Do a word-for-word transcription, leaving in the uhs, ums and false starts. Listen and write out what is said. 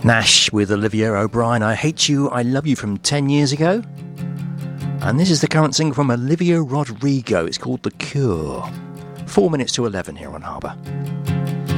Nash with Olivia O'Brien. I Hate You, I Love You from ten years ago. And this is the current single from Olivia Rodrigo. It's called The Cure. Four minutes to eleven here on Harbour.